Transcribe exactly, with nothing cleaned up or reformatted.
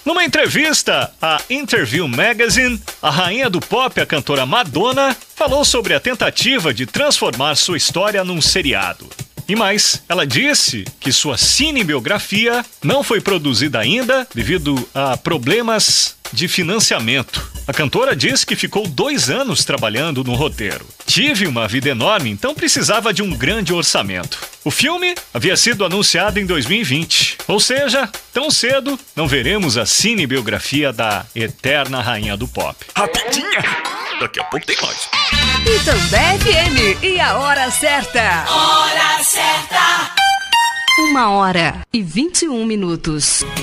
Numa entrevista à Interview Magazine, a rainha do pop, a cantora Madonna, falou sobre a tentativa de transformar sua história num seriado. E mais, ela disse que sua cinebiografia não foi produzida ainda devido a problemas de financiamento. A cantora disse que ficou dois anos trabalhando no roteiro. Tive uma vida enorme, então precisava de um grande orçamento. O filme havia sido anunciado em dois mil e vinte, ou seja, tão cedo não veremos a cinebiografia da eterna rainha do pop. Rapidinha! Daqui a pouco tem mais. Itambé F M e a hora certa. Hora certa. Uma hora e vinte e um minutos.